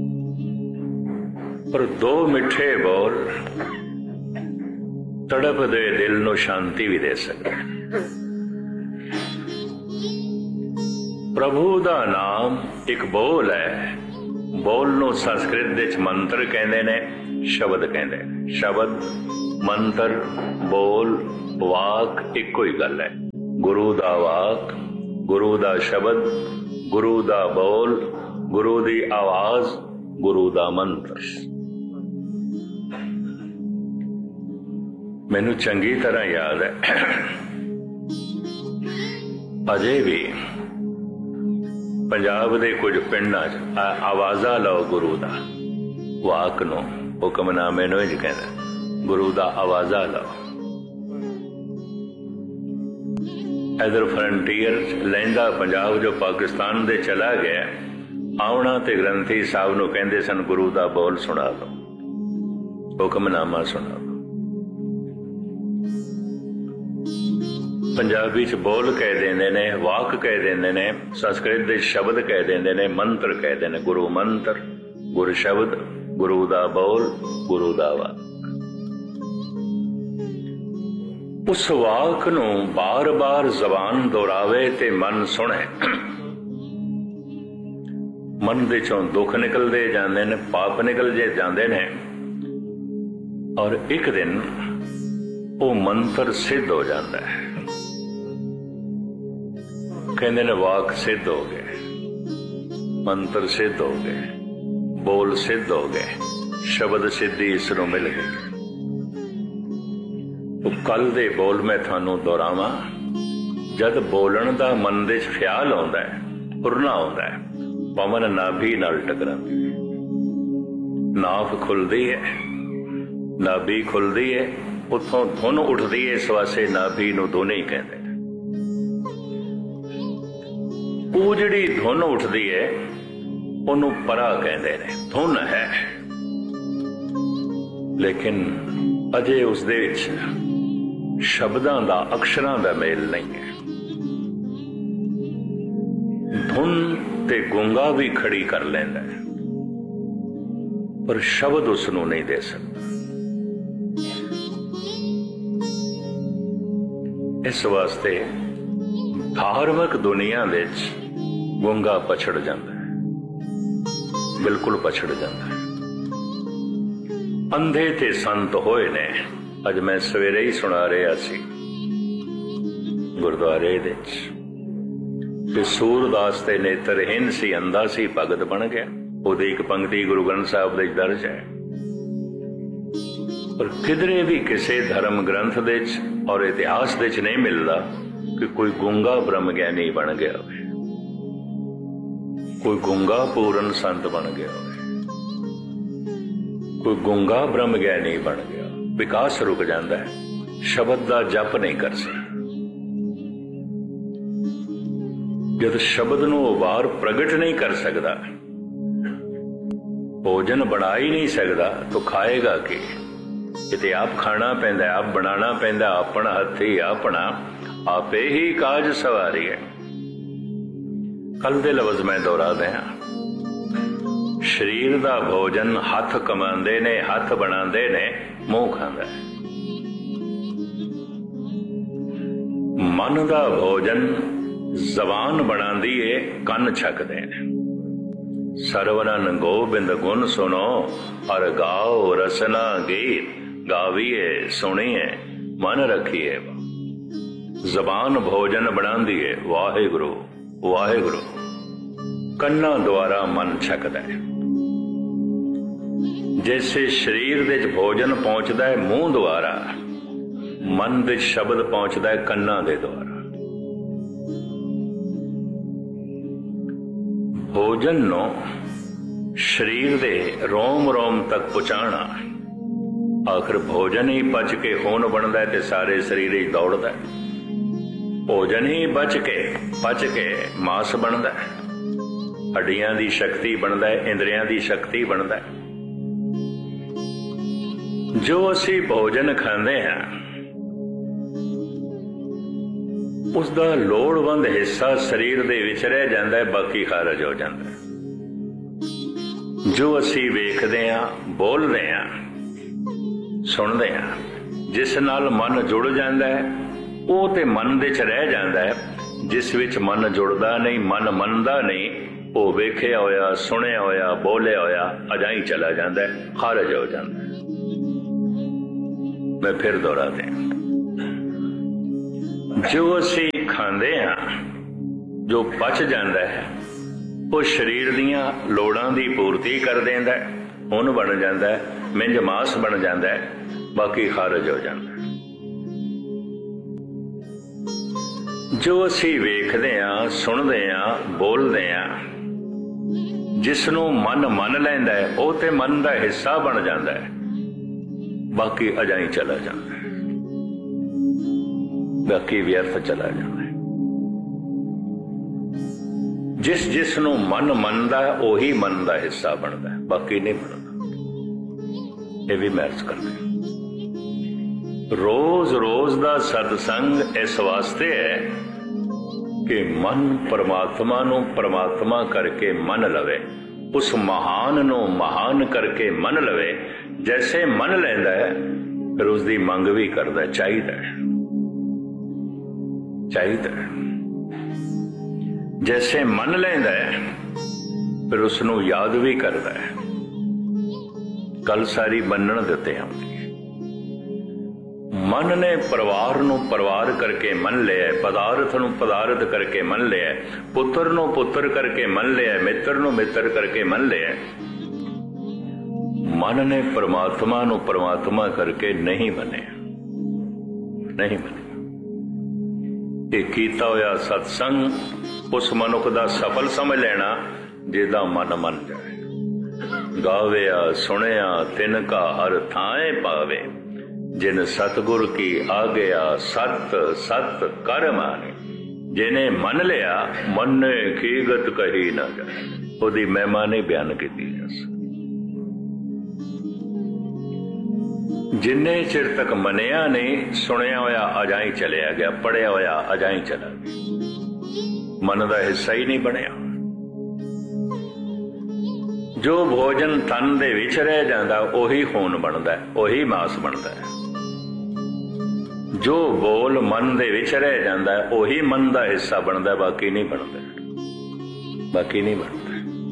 पर 2 मिठे बोल तड़प दे दिल नू शांति भी दे सकते। ਪ੍ਰਭੂ ਦਾ ਨਾਮ ਇੱਕ ਬੋਲ ਹੈ। ਬੋਲ ਨੂੰ ਸੰਸਕ੍ਰਿਤ ਵਿੱਚ ਮੰਤਰ ਕਹਿੰਦੇ ਨੇ, ਸ਼ਬਦ ਕਹਿੰਦੇ ਨੇ। ਸ਼ਬਦ, ਮੰਤਰ, ਬੋਲ, ਵਾਕ ਇੱਕੋ ਹੀ ਗੱਲ ਹੈ। ਗੁਰੂ ਦਾ ਵਾਕ, ਗੁਰੂ ਦਾ ਸ਼ਬਦ, ਗੁਰੂ ਦਾ ਬੋਲ, ਗੁਰੂ ਦੀ ਆਵਾਜ਼, ਗੁਰੂ ਦਾ ਮੰਤਰ। ਮੈਨੂੰ ਚੰਗੀ ਤਰ੍ਹਾਂ ਯਾਦ ਹੈ, ਅਜੇ ਵੀ ਪੰਜਾਬ ਦੇ ਕੁਝ ਪਿੰਡਾਂ 'ਚ ਆਵਾਜ਼ਾ ਲਓ ਗੁਰੂ ਦਾ, ਵਾਕ ਨੂੰ, ਹੁਕਮਨਾਮੇ ਨੂੰ ਇੰਝ ਕਹਿੰਦਾ, ਗੁਰੂ ਦਾ ਆਵਾਜ਼ਾ ਲਓ। ਇਧਰ ਫਰੰਟੀਅਰ ਲਹਿੰਦਾ ਪੰਜਾਬ ਜੋ ਪਾਕਿਸਤਾਨ ਦੇ ਚਲਾ ਗਿਆ, ਆਉਣਾ ਤੇ ਗ੍ਰੰਥੀ ਸਾਹਿਬ ਨੂੰ ਕਹਿੰਦੇ ਸਨ ਗੁਰੂ ਦਾ ਬੋਲ ਸੁਣਾ ਲਓ, ਹੁਕਮਨਾਮਾ ਸੁਣਾ ਲਓ। ਪੰਜਾਬੀ 'ਚ ਬੋਲ ਕਹਿ ਦਿੰਦੇ ਨੇ, ਵਾਕ ਕਹਿ ਦਿੰਦੇ ਨੇ, ਸੰਸਕ੍ਰਿਤ ਦੇ ਸ਼ਬਦ ਕਹਿ ਦਿੰਦੇ ਨੇ, ਮੰਤਰ ਕਹਿੰਦੇ ਨੇ। ਗੁਰੂ ਮੰਤਰ, ਗੁਰੂ ਸ਼ਬਦ, ਗੁਰੂ ਦਾ ਬੋਲ, ਗੁਰੂ ਦਾ ਵਾਕ। ਉਸ ਵਾਕ ਨੂੰ ਬਾਰ-ਬਾਰ ਜ਼ਬਾਨ ਦੁਹਰਾਵੇ ਤੇ ਮਨ ਸੁਣੇ। ਮਨ ਦੇ ਚੋਂ ਦੁੱਖ ਨਿਕਲਦੇ ਜਾਂਦੇ ਨੇ, ਪਾਪ ਨਿਕਲ ਜੇ ਜਾਂਦੇ ਨੇ, ਔਰ ਇੱਕ ਦਿਨ ਉਹ ਮੰਤਰ ਸਿੱਧ ਹੋ ਜਾਂਦਾ ਹੈ। ਕਹਿੰਦੇ ਨੇ ਵਾਕ ਸਿੱਧ ਹੋ ਗਏ, ਮੰਤਰ ਸਿੱਧ ਹੋ ਗਏ, ਬੋਲ ਸਿੱਧ ਹੋ ਗਏ, ਸ਼ਬਦ ਸਿੱਧੀ ਇਸ ਨੂੰ ਮਿਲ ਗਈ। ਉਹ ਕੱਲ ਦੇ ਬੋਲ ਮੈਂ ਤੁਹਾਨੂੰ ਦੁਹਰਾਵਾਂ। ਜਦ ਬੋਲਣ ਦਾ ਮਨ ਦੇ 'ਚ ਖਿਆਲ ਆਉਂਦਾ ਹੈ, ਫੁਰਨਾ ਆਉਂਦਾ ਹੈ, ਪਵਨ ਨਾਭੀ ਨਾਲ ਟਕਰਾਉਂਦੀ, ਨਾਭ ਖੁੱਲਦੀ ਹੈ, ਨਾਭੀ ਖੁੱਲਦੀ ਹੈ, ਉੱਥੋਂ ਧੁਨ ਉੱਠਦੀ ਹੈ। ਇਸ ਵਾਸਤੇ ਨਾਭੀ ਨੂੰ ਧੁਨ ਹੀ ਕਹਿੰਦੇ। ਉਹ ਜਿਹੜੀ ਧੁਨ ਉੱਠਦੀ ਹੈ ਉਹਨੂੰ ਪਰਾ ਕਹਿੰਦੇ ਨੇ, ਧੁਨ ਹੈ, ਲੇਕਿਨ ਅਜੇ ਉਸ ਦੇ ਵਿੱਚ ਸ਼ਬਦਾਂ ਦਾ, ਅਕਸ਼ਰਾਂ ਦਾ ਮੇਲ ਨਹੀਂ ਹੈ। ਧੁਨ ਤੇ ਗੂੰਗਾ ਵੀ ਖੜੀ ਕਰ ਲੈਂਦਾ ਹੈ, ਪਰ ਸ਼ਬਦ ਉਸ ਨੂੰ ਨਹੀਂ ਦੇ ਸਕਦਾ। ਇਸ ਵਾਸਤੇ ਧਾਰਮਿਕ ਦੁਨੀਆ ਵਿੱਚ ਗੂੰਗਾ ਪਛੜ ਜਾਂਦਾ ਹੈ, ਬਿਲਕੁਲ ਪਛੜ ਜਾਂਦਾ ਹੈ। ਅੰਧੇ ਤੇ ਸੰਤ ਹੋਏ ਨੇ। ਅੱਜ ਮੈਂ ਸਵੇਰੇ ਹੀ ਸੁਣਾ ਰਿਹਾ ਸੀ ਗੁਰਦੁਆਰੇ ਵਿੱਚ ਕਿ ਸੂਰਦਾਸ ਦੇ ਨੇਤਰਹੀਨ ਸੀ, ਅੰਧਾ ਸੀ, ਭਗਤ ਬਣ ਗਿਆ। ਉਹਦੀ ਇੱਕ ਪੰਕਤੀ ਗੁਰੂ ਗ੍ਰੰਥ ਸਾਹਿਬ ਦੇ ਦਰਜ ਹੈ। ਪਰ ਕਿਧਰੇ ਵੀ ਕਿਸੇ ਧਰਮ ਗ੍ਰੰਥ ਦੇ ਵਿੱਚ ਔਰ ਇਤਿਹਾਸ ਦੇ ਵਿੱਚ ਨਹੀਂ ਮਿਲਦਾ ਕਿ ਕੋਈ ਗੂੰਗਾ ਬ੍ਰਹਮ ਗਿਆਨੀ ਬਣ ਗਿਆ ਹੋਵੇ, ਕੋਈ ਗੂੰਗਾ ਪੂਰਨ ਸੰਤ ਬਣ ਗਿਆ ਹੋਵੇ, ਕੋਈ ਗੂੰਗਾ ਬ੍ਰਹਮ ਗਿਆਨੀ ਬਣ ਗਿਆ। ਵਿਕਾਸ ਰੁਕ ਜਾਂਦਾ ਹੈ, ਸ਼ਬਦ ਦਾ ਜਪ ਨਹੀਂ ਕਰ ਸਕਦਾ। ਜਦ ਸ਼ਬਦ ਨੂੰ ਉਹ ਬਾਹਰ ਪ੍ਰਗਟ ਨਹੀਂ ਕਰ ਸਕਦਾ, ਭੋਜਨ ਬਣਾ ਹੀ ਨਹੀਂ ਸਕਦਾ, ਤਾਂ ਖਾਏਗਾ ਕੀ? ਕਿਤੇ ਆਪ ਖਾਣਾ ਪੈਂਦਾ, ਆਪ ਬਣਾਉਣਾ ਪੈਂਦਾ, ਆਪਣਾ ਹੱਥੀ ਆਪਣਾ, ਆਪੇ ਹੀ ਕਾਜ ਸਵਾਰੀ ਹੈ। ਕੱਲ ਦੇ ਲਫ਼ਜ਼ ਮੈਂ ਦੁਹਰਾ ਦਿਆਂ, ਸਰੀਰ ਦਾ ਭੋਜਨ ਹੱਥ ਕਮਾਉਂਦੇ ਨੇ, ਹੱਥ ਬਣਾਉਂਦੇ ਨੇ, ਮੂੰਹ ਖਾਂਦਾ ਹੈ। ਮਨ ਦਾ ਭੋਜਨ ਜ਼ਬਾਨ ਬਣਾਉਂਦੀ ਏ, ਕੰਨ ਛਕਦੇ ਨੇ। ਸਰਵਨਨ ਗੋਬਿੰਦ ਗੁਣ ਸੁਣੋ ਔਰ ਗਾਓ ਰਸਨਾ ਗੀਤ, ਗਾਵੀਏ ਸੁਣੀਏ ਮਨ ਰੱਖੀਏ। ਜ਼ਬਾਨ ਭੋਜਨ ਬਣਾਉਂਦੀ ਏ, ਵਾਹਿਗੁਰੂ ਵਾਹਿਗੁਰੂ। ਕੰਨਾਂ ਦੁਆਰਾ ਮਨ ਛਕਦਾ ਹੈ। ਜੈਸੇ ਸਰੀਰ ਦੇ ਵਿੱਚ ਭੋਜਨ ਪਹੁੰਚਦਾ ਹੈ ਮੂੰਹ ਦੁਆਰਾ, ਮਨ ਦੇ ਸ਼ਬਦ ਪਹੁੰਚਦਾ ਹੈ ਕੰਨਾਂ ਦੇ ਦੁਆਰਾ। ਭੋਜਨ ਨੂੰ ਸਰੀਰ ਦੇ ਰੋਮ ਰੋਮ ਤੱਕ ਪਹੁੰਚਾਉਣਾ, ਆਖਰ ਭੋਜਨ ਹੀ ਪਚ ਕੇ ਖੂਨ ਬਣਦਾ ਹੈ ਤੇ ਸਾਰੇ ਸਰੀਰ ਹੀ ਦੌੜਦਾ ਹੈ। ਭੋਜਨ ਹੀ ਪਚ ਕੇ ਮਾਸ ਬਣਦਾ ਹੈ, ਹੱਡੀਆਂ ਦੀ ਸ਼ਕਤੀ ਬਣਦਾ ਹੈ, ਇੰਦਰੀਆਂ ਦੀ ਸ਼ਕਤੀ ਬਣਦਾ ਹੈ। ਜੋ ਅਸੀਂ ਭੋਜਨ ਖਾਂਦੇ ਹਾਂ ਉਸ ਦਾ ਲੋੜਵੰਦ ਹਿੱਸਾ ਸਰੀਰ ਦੇ ਵਿੱਚ ਰਹਿ ਜਾਂਦਾ ਹੈ, ਬਾਕੀ ਖਾਰਜ ਹੋ ਜਾਂਦਾ ਹੈ। ਜੋ ਅਸੀਂ ਵੇਖਦੇ ਹਾਂ, ਬੋਲਦੇ ਹਾਂ, ਸੁਣਦੇ ਹਾਂ, ਜਿਸ ਨਾਲ ਮਨ ਜੁੜ ਜਾਂਦਾ ਹੈ ਉਹ ਤੇ ਮਨ ਦੇ ਚ ਰਹਿ ਜਾਂਦਾ ਹੈ। जिस विच मन जुड़दा नहीं, मन मनदा नहीं, वो वेखिया होया, सुनिया होया, बोलिया होया अजाई चला जाता है, खारिज हो जाता है। मैं फिर दोहरा दें, जो असी खांदे हां, जो पच जाता है, वो शरीर दियां लोड़ां दी पूर्ति कर देंदा है, हुन बन जाता है, मिंज मास बन जाता है, बाकी खारिज हो जाता है। जो असी वेखदे हां, सुनदे हां, बोलदे हां, जिसनों मन मन लैंदा है, वो ते मन दा हिस्सा बन जाता है, बाकी अजाई चला जाता है, बाकी व्यर्थ चला जाता है। जिसनों मन मनदा है, वही मन दा हिस्सा बनता है, बाकी नहीं बनता। ये भी महर्ज करते हैं। रोज रोज दा सत्संग इस वास्ते है कि मन परमात्मा नूं परमात्मा करके मन लवे, उस महान नूं महान करके मन लवे। जैसे मन लैंदा है, फिर उसकी मंग भी करदा है, चाहिदा है, चाहिदा है। जैसे मन लैंदा है, फिर उसनूं याद भी करदा है। कल सारी बनण दिते आउंदी। मन ने परिवार नूं परिवार करके मन लिया, पदार्थ नूं पदार्थ करके मन लिया, पुत्र नूं पुत्र करके मन लिया, मित्र नूं मित्र करके मन लिया। मन ने परमात्मा नूं परमात्मा करके नहीं बने, नहीं बने। ये कीता होया सत्संग उस मनुख दा सफल समझ लेना जिहदा मन मन जाए। गाविया सुनिया तिनका हर थाए पावे, जिन सतगुर की आगया सत सत कर माने। जिन्हें मन लिया, मन ने कीगत कही ना जाए, ओदी महिमा नहीं बयान की जा सकती। जिन्ने चिर तक मनिया नहीं, सुनिया होया अजाई चलिया गया, पढ़िया होया अजाई चला गया, मन का हिस्सा ही नहीं बनया। जो भोजन तन दे विच रह जाता, ओही खून बनता है, ओही मांस बनता है। जो बोल मन दे विच रह जाता है, ओही मन का हिस्सा बनता है, बाकी नहीं बनता, बाकी नहीं बनता।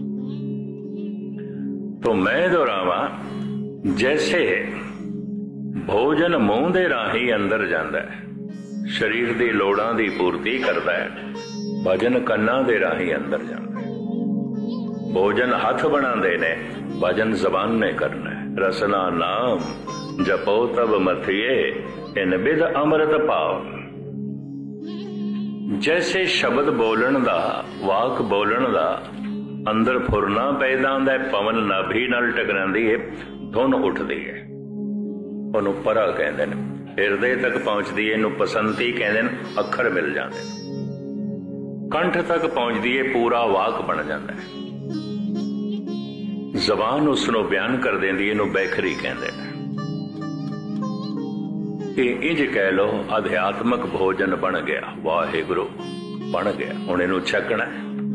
तो मैं दोहरावा, जैसे भोजन मूंह दे राही अंदर जाता है, शरीर दी लोड़ां दी पूर्ति करता है, भजन कन्ना दे राही अंदर जाता है। भोजन हथ बनाते ने, भजन जबान ने करना है। रसना नाम जपो तब मथिए, इन बिद अमृत पाओ। जैसे शब्द बोलन दा, वाक बोलन दा अंदर फुरना पैदा होंदा है, पवन नाभि नाल टकरांदी है, धुन उठदी है, ਉਹਨੂੰ ਪਰਾ ਕਹਿੰਦੇ ਨੇ। ਹਿਰਦੇ तक पहुंचती है, ਇਹਨੂੰ ਪਸੰਤੀ ਕਹਿੰਦੇ ਨੇ, ਅੱਖਰ ਮਿਲ ਜਾਂਦੇ ਨੇ। ਕੰਠ तक पहुंचती है, पूरा वाक बन जाता है। ਜ਼ਬਾਨ ਉਸ ਨੂੰ ਬਿਆਨ ਕਰ ਦਿੰਦੀ, ਇਹਨੂੰ ਬੈਖਰੀ ਕਹਿੰਦੇ ਨੇ। ਇਹ ਇੰਜ ਕਹਿ ਲੋ, ਅਧਿਆਤਮਕ ਭੋਜਨ ਬਣ ਗਿਆ, ਵਾਹਿਗੁਰੂ ਬਣ ਗਿਆ, ਹੁਣ ਇਹਨੂੰ ਛਕਣਾ।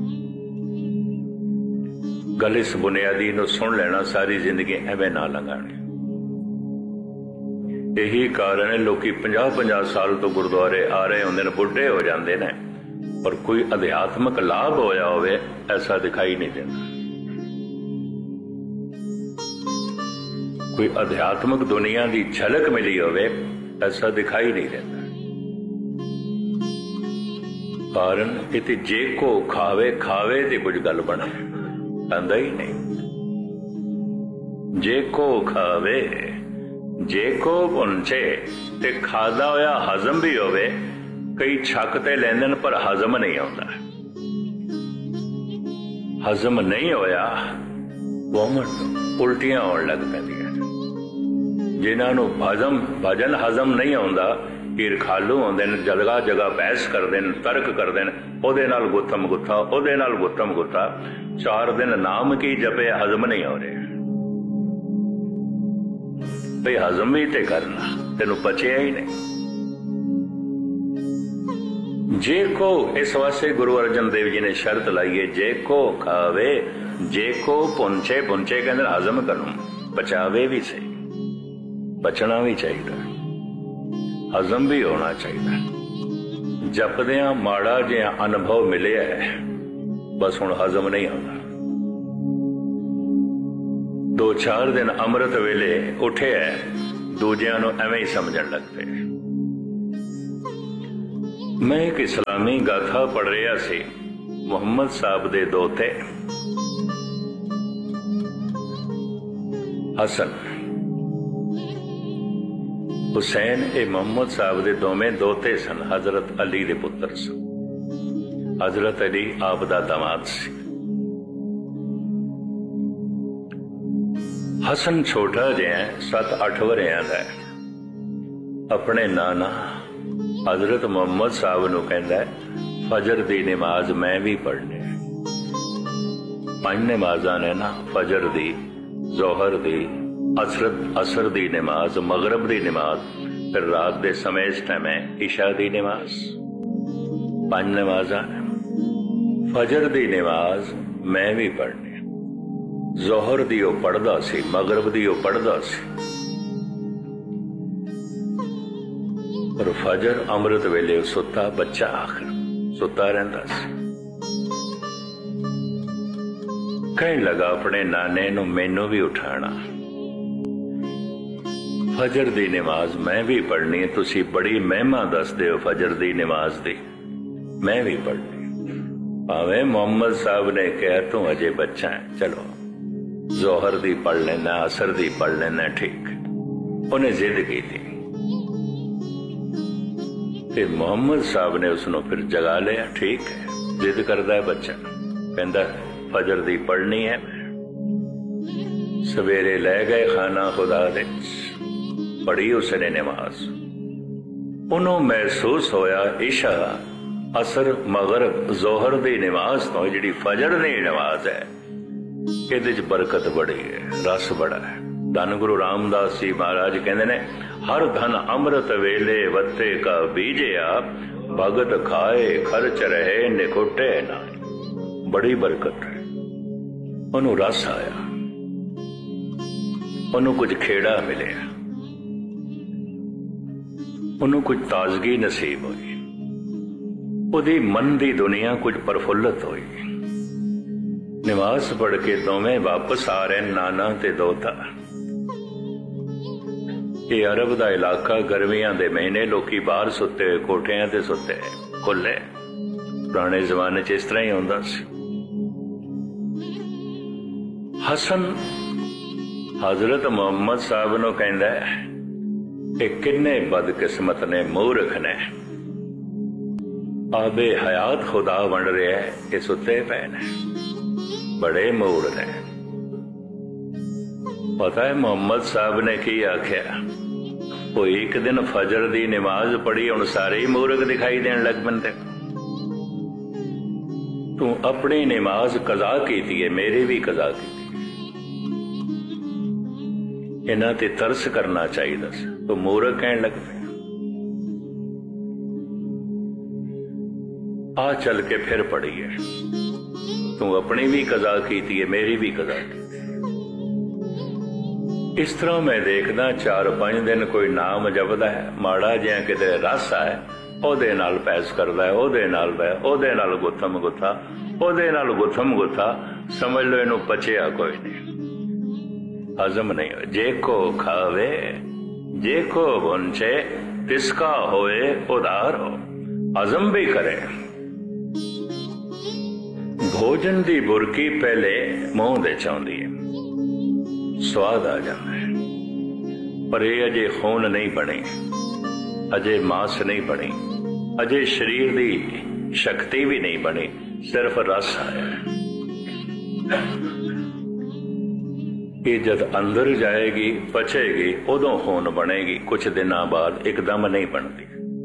ਗੱਲ ਇਸ ਬੁਨਿਆਦੀ ਨੂੰ ਸੁਣ ਲੈਣਾ, ਸਾਰੀ ਜ਼ਿੰਦਗੀ ਐਵੇਂ ਨਾ ਲੰਘਾਣੀ। यही कारण है लोग 50-50 साल तो गुरुद्वारे आ रहे होंगे, बुढ़े हो जाते हैं, पर कोई अध्यात्मक लाभ होया होवे ऐसा दिखाई नहीं देता। कोई अध्यात्मक दुनिया की झलक मिली होवे ऐसा दिखाई नहीं देता। कारण इते जे को खावे खावे ते कुछ गल बने, आंदा ही नहीं। जे को खावे, जे को पुंचे ते खादा होया हजम भी होवे। कई छक ते लैंदे पर हजम नहीं आता। हजम नहीं होया, वोमिट उल्टियां होने लग पैंदियां। जिन्हां नूं भजन हजम नहीं आउंदा, ईरखालू होंदे ने, जगह जगह बहस करदे ने, तर्क करदे ने, ओदे नाल गुत्थम गुत्था, ओदे नाल गुत्थम गुत्था। 4 दिन नाम की जपे, हजम नहीं हो रहे। भाई हजम भी ते करना, तेनू पचिया ही नहीं। जे को इस वास्ते गुरु अर्जन देव जी ने शर्त लाई है, जे को खावे, जे को पुंचे, पुंचे के अंदर हजम करूं, पचावे भी सही, पचना भी चाहिए, हजम भी होना चाहिए। जपदियां माड़ा जिहा अनुभव मिलिया है, बस हुण हजम नहीं आउंदा। 2-4 दिन अमृत वेले उठे है, दूजियां नूं एवें ही समझण लग पे। मैं एक इस्लामी गाथा पढ़ रहा सी, मुहम्मद साहब दे दोते हसन हुसैन ए मुहम्मद साहब दे दोवें दोते सन। हजरत अली दे पुत्र सन। हजरत अली आप दा दामाद सी। हसन छोटा जिहा 7-8 वरियां दा अपने नाना हजरत मुहम्मद साहब नूं कहंदा फजर दी नमाज मैं भी पढ़नी। 5 नमाज़ां ने ना, फजर दी, जोहर दी, असर दी नमाज, मगरब दी नमाज, फिर रात दे समय इस टाइम है इशा दी नमाज। 5 नमाज़ां। फजर दी नमाज मैं भी पढ़नी, जोहर दी ओ पढ़दा सी, मगरब दी ओ पढ़दा सी, और फजर अमृत वेले सुता बच्चा आखिर सुता रहिंदा सी। कहण लगा अपने नाने नूं मैनू भी उठाना, फजर दी नमाज मैं भी पढ़नी। तुसी बड़ी महिमा दसदे हो फजर दी नमाज दी, मैं भी पढ़नी। भावें मुहम्मद साहब ने कहा तू अजे बच्चा है, चलो जोहर दी पढ़ लेना, असर दी पढ़ लेना, ठीक। उन्हें जिद की थी, फिर मुहम्मद साहब ने उसनों फिर जगा लिया। ठीक है, जिद करता है बच्चा, कहता फजर दी पढ़नी है। सवेरे लै गए खाना खुदा दे, पढ़ी उसने नमाज। उन्होंने महसूस होया इशा, असर, मगरब, जोहर दी नमाज तो जिहड़ी फजर दी नमाज है इहदे च बरकत बड़ी है, रस बड़ा है। धन गुरु रामदास जी महाराज कहते ने, हर धन अमृत वेले वत्ते का बीजिया, भगत खाए खर्च रहे निकुटे ना। बड़ी बरकत है। उन्होंने रस आया, उन्होंने कुछ खेड़ा मिले, उन्होंने कुछ ताजगी नसीब हुई, उदी मन दी दुनिया कुछ प्रफुल्लत हुई। नमाज पढ़ के दोवें वापस आ रहे, नाना ते दोता। ये अरब दा इलाका, गर्मियां दे महीने, लोकी बाहर सुते हुए कोठियां ते सुते खुले। पुराने जमाने च इस तरह ही होंदा सी। हसन हजरत मुहम्मद साहब नूं कहंदा है कि किन्ने बदकिस्मत ने, मूर्ख ने, आबे हयात खुदा वंड रहा है, ये सुते पे ने, बड़े मूड ने। पता है मुहम्मद साहब ने की आख्या? वो एक दिन फजर दी नमाज पढ़ी, हुण सारे ही मूर्ख दिखाई देन लग पैंदे। तू अपनी नमाज कज़ा कीती है, मेरी भी कज़ा की। इन्हां ते तरस करना चाहिए सी, तो मूर्ख कहण लग पे। आ चल के फिर पढ़ी है, तू अपनी भी कज़ा कीती है, मेरी भी कज़ा की। इस तरह मैं देखदा 4-5 दिन कोई नाम जपदा है, माड़ा जिहा किते रस आए, ओदे नाल पैस करदा है, ओदे नाल गुत्थम गुत्था, ओदे नाल गुत्थम गुत्था, समझ लो इनू पचिया कोई नहीं, हजम नहीं हो। जे को खावे, जे को बुंचे, तिसका होए उदार हो, हजम भी करे। भोजन दी बुरकी पहले मुंह दे चाउंदी है, स्वाद आ जाता है, पर यह अजे खून नहीं बनी, अजे मांस नहीं बनी, अजे शरीर दी शक्ति भी नहीं बनी, सिर्फ रस आया है। ये जब अंदर जाएगी, पचेगी, उदों खून बनेगी। कुछ दिनों बाद एकदम नहीं बनती,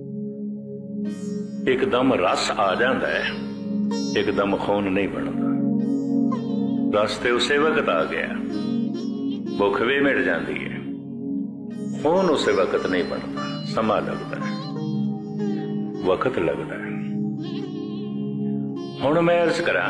एकदम रस आ जाता है, एकदम खून नहीं बनता। रस ते उसे वक्त आ गया, भुख भी मिट जाती है, खून उस वक्त नहीं बनता, समा लगता है, वक्त लगता है। हुण मैं अर्ज करा,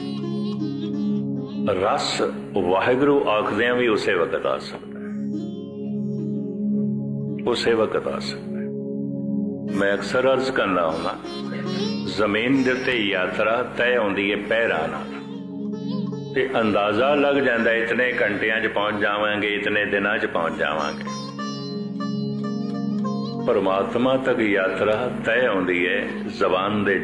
रस वाहिगुरु आखदियां भी उसे वक्त आ सकता है, उसे वक्त आ सकता है। मैं अक्सर अर्ज करना हुंदा, जमीन दे उत्ते यात्रा तय होंदी है पैरां नाल, ते अंदाजा लग जाता इतने घंटियां च पहुंच जावांगे, इतने दिनां च पहुंच जावांगे। परमात्मा तक यात्रा तय होंदी है जबान दे